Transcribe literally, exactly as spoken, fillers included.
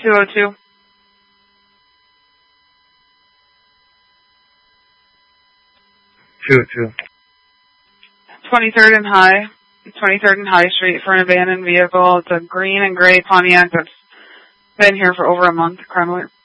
two oh two. two oh two. twenty-third and High. twenty-third and High Street for an abandoned vehicle. It's a green and gray Pontiac that's been here for over a month. Crime alert.